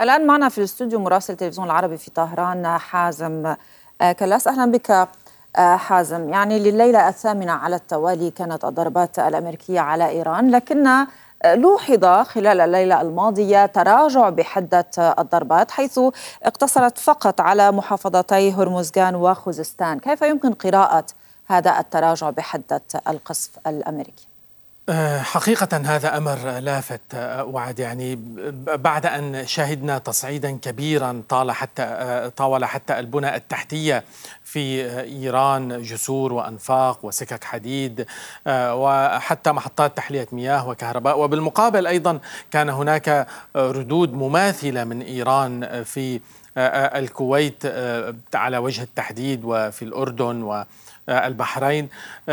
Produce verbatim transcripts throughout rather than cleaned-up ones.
الآن معنا في الاستوديو مراسل التلفزيون العربي في طهران حازم كلاس. أهلا بك حازم. يعني لليلة الثامنة على التوالي كانت الضربات الأمريكية على إيران، لكن لوحظ خلال الليلة الماضية تراجع بحدة الضربات، حيث اقتصرت فقط على محافظتي هرمزغان وخوزستان. كيف يمكن قراءة هذا التراجع بحدة القصف الأمريكي؟ حقيقة هذا أمر لافت وعد، يعني بعد أن شهدنا تصعيدا كبيرا طال حتى طاول حتى البنى التحتية في إيران، جسور وأنفاق وسكك حديد وحتى محطات تحلية مياه وكهرباء، وبالمقابل أيضا كان هناك ردود مماثلة من إيران في الكويت على وجه التحديد وفي الأردن و البحرين.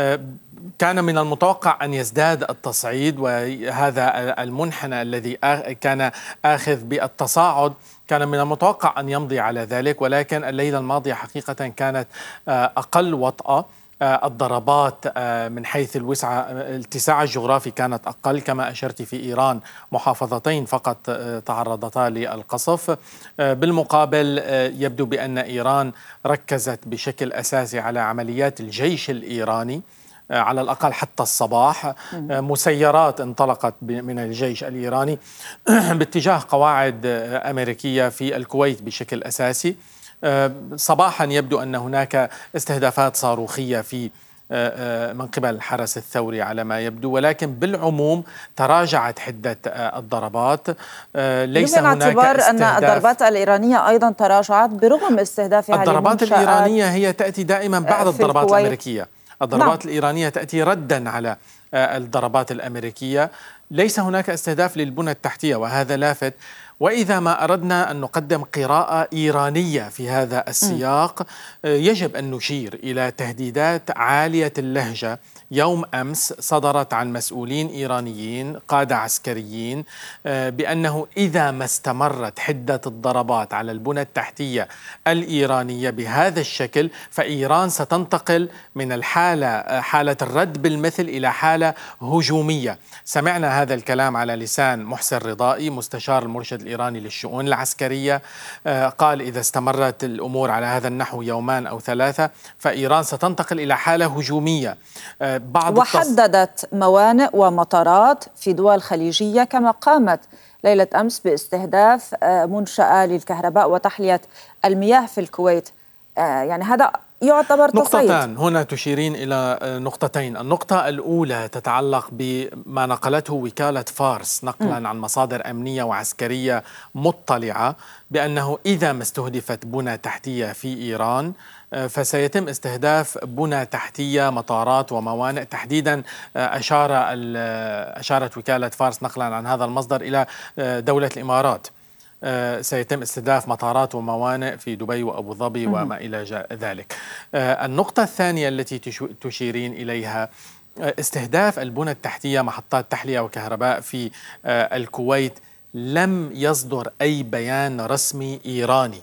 كان من المتوقع أن يزداد التصعيد، وهذا المنحنى الذي كان آخذ بالتصاعد كان من المتوقع أن يمضي على ذلك، ولكن الليلة الماضية حقيقة كانت أقل وطأة. الضربات من حيث الوسعة الاتساع الجغرافي كانت أقل، كما أشرت في إيران محافظتين فقط تعرضتا للقصف. بالمقابل يبدو بأن إيران ركزت بشكل أساسي على عمليات الجيش الإيراني على الأقل حتى الصباح. مسيرات انطلقت من الجيش الإيراني باتجاه قواعد أمريكية في الكويت بشكل أساسي. صباحا يبدو أن هناك استهدافات صاروخية في من قبل الحرس الثوري على ما يبدو، ولكن بالعموم تراجعت حدة الضربات. ليس هناك اعتبار أن الضربات الإيرانية أيضا تراجعت برغم استهدافها الضربات الإيرانية هي تأتي دائما بعد الضربات الكويت. الأمريكية. الضربات نعم. الإيرانية تأتي ردا على الضربات الأمريكية. ليس هناك استهداف للبنى التحتية، وهذا لافت. وإذا ما أردنا أن نقدم قراءة إيرانية في هذا السياق، يجب أن نشير إلى تهديدات عالية اللهجة يوم أمس صدرت عن مسؤولين إيرانيين قادة عسكريين بأنه إذا ما استمرت حدة الضربات على البنى التحتية الإيرانية بهذا الشكل، فإيران ستنتقل من الحالة حالة الرد بالمثل إلى حالة هجومية. سمعنا هذا الكلام على لسان محسن رضائي مستشار المرشد الإيراني للشؤون العسكرية. قال إذا استمرت الأمور على هذا النحو يومان أو ثلاثة فإيران ستنتقل إلى حالة هجومية. بعض وحددت موانئ ومطارات في دول خليجية، كما قامت ليلة أمس باستهداف منشأة للكهرباء وتحلية المياه في الكويت. يعني هذا يعتبر تصعيد. نقطتان هنا تشيرين إلى نقطتين. النقطة الأولى تتعلق بما نقلته وكالة فارس نقلا عن مصادر أمنية وعسكرية مطلعة بأنه إذا ما استهدفت بنى تحتية في إيران فسيتم استهداف بنى تحتية مطارات وموانئ تحديدا. أشار أشارت وكالة فارس نقلا عن هذا المصدر إلى دولة الإمارات. سيتم استهداف مطارات وموانئ في دبي وأبو ظبي وما إلى ذلك. النقطة الثانية التي تشيرين إليها استهداف البنى التحتية محطات تحلية وكهرباء في الكويت. لم يصدر أي بيان رسمي إيراني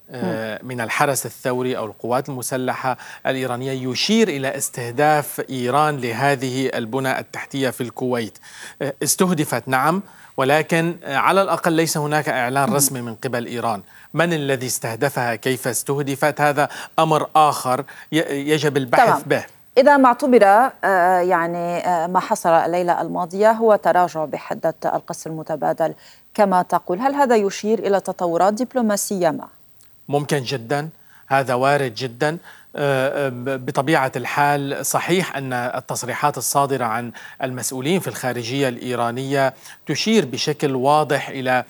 من الحرس الثوري أو القوات المسلحة الإيرانية يشير إلى استهداف إيران لهذه البنى التحتية في الكويت. استهدفت نعم، ولكن على الأقل ليس هناك إعلان رسمي من قبل إيران. من الذي استهدفها، كيف استهدفت، هذا أمر آخر يجب البحث طبعا. به. إذا ما اعتبر يعني ما حصل الليلة الماضية هو تراجع بحدة القصف المتبادل كما تقول، هل هذا يشير إلى تطورات دبلوماسية ما؟ ممكن جدا، هذا وارد جدا. بطبيعة الحال صحيح أن التصريحات الصادرة عن المسؤولين في الخارجية الإيرانية تشير بشكل واضح إلى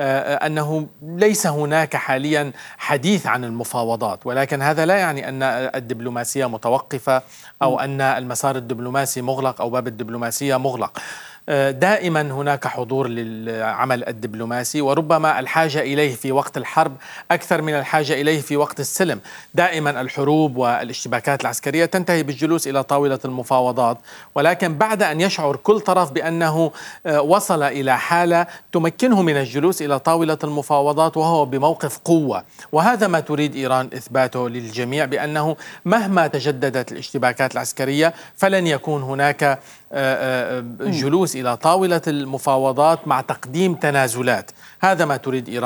أنه ليس هناك حاليا حديث عن المفاوضات، ولكن هذا لا يعني أن الدبلوماسية متوقفة أو أن المسار الدبلوماسي مغلق أو باب الدبلوماسية مغلق. دائما هناك حضور للعمل الدبلوماسي، وربما الحاجة إليه في وقت الحرب أكثر من الحاجة إليه في وقت السلم. دائما الحروب والاشتباكات العسكرية تنتهي بالجلوس إلى طاولة المفاوضات، ولكن بعد أن يشعر كل طرف بأنه وصل إلى حالة تمكنه من الجلوس إلى طاولة المفاوضات وهو بموقف قوة. وهذا ما تريد إيران إثباته للجميع، بأنه مهما تجددت الاشتباكات العسكرية فلن يكون هناك جلوس إلى طاولة المفاوضات مع تقديم تنازلات. هذا ما تريد إيران.